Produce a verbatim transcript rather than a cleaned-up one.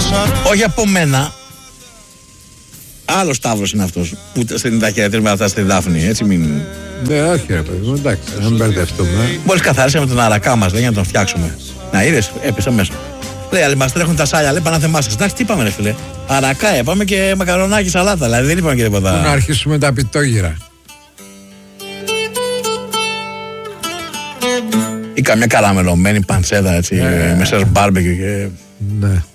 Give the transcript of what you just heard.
Όχι από μένα. Άλλο Σταύρος είναι αυτός που στέλνει τα χαιρετίσματα αυτά στη Δάφνη, έτσι μην. Ναι, όχι ρε παιδί μου, εντάξει, να μην μπερδευτούμε. Μόλις καθαρίσαμε τον αρακά μας, δεν για να τον φτιάξουμε. Να είδες, έπεσα μέσα. Λέει, αλλά μας τρέχουν τα σάλια, λέει, πάνε να θεμάσεις. Εντάξει, τι είπαμε, ρε φίλε. Αρακά είπαμε και μακαρονάκι σαλάτα, δηλαδή δεν είπαμε και τίποτα. Πού να αρχίσουμε τα πιτόγυρα. Ή καμιά καραμελωμένη παντσέτα, έτσι, ε, με σες μπάρμπεκιου και. Ναι.